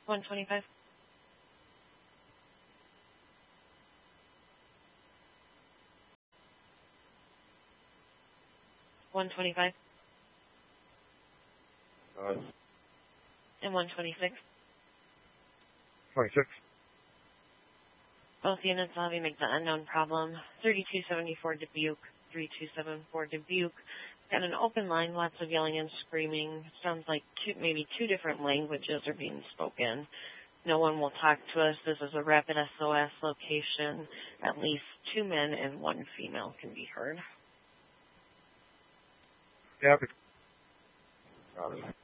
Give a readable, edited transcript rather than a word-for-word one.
125. 125. And 126. 26. Both units will have you make the unknown problem. 3274 Dubuque, 3274 Dubuque. Got an open line, lots of yelling and screaming. Sounds like maybe two different languages are being spoken. No one will talk to us. This is a rapid SOS location. At least 2 men and 1 female can be heard. Yeah.